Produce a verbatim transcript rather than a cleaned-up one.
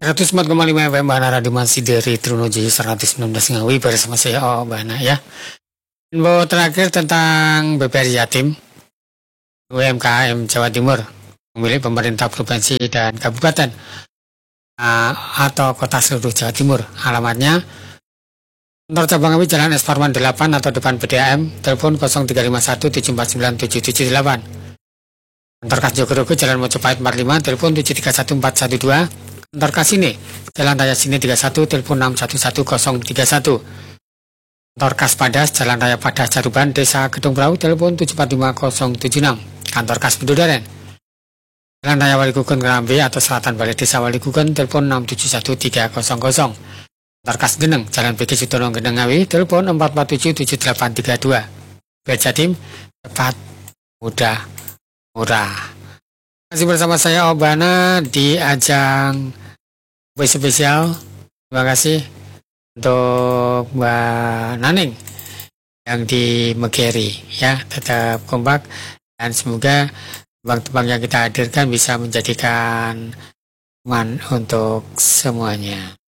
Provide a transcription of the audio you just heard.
seratus empat koma lima F M Bana Radio Masih dari Trunojoyo seratus sembilan belas Ngawi bersama saya Oh Bana ya. Info terakhir tentang B P R Jatim. U M K M Jawa Timur memilih pemerintah provinsi dan kabupaten uh, atau kota seluruh Jawa Timur. Alamatnya Kantor Cabang Ngawi Jalan Es Parman delapan atau depan P D A M, telepon nol tiga lima satu tujuh empat sembilan tujuh tujuh delapan. Kantor Kas Jogorogo Jalan Mojopahit empat puluh lima, telepon tujuh tiga satu empat satu dua. Kantor Kasine Jalan Raya Sini tiga puluh satu, telepon enam satu satu nol tiga satu. Kantor Kas Padas Jalan Raya Padas Caruban Desa Gedung Perahu, telepon tujuh empat lima nol tujuh enam. Kantor Kas Pedudaren Jalan Raya Waligugun Kerambe atau Selatan Balai Desa Waligugun, telepon enam tujuh satu tiga nol nol. Kantor Kas Geneng Jalan B G Sutono Geneng Ngawi, telepon empat empat tujuh tujuh delapan tiga dua. Jatim cepat, mudah, murah. Masih bersama saya Obana di ajang spesial. Terima kasih untuk Mbak Naning yang di Megeri ya, tetap kompak dan semoga tebang-tebang yang kita hadirkan bisa menjadikan teman untuk semuanya.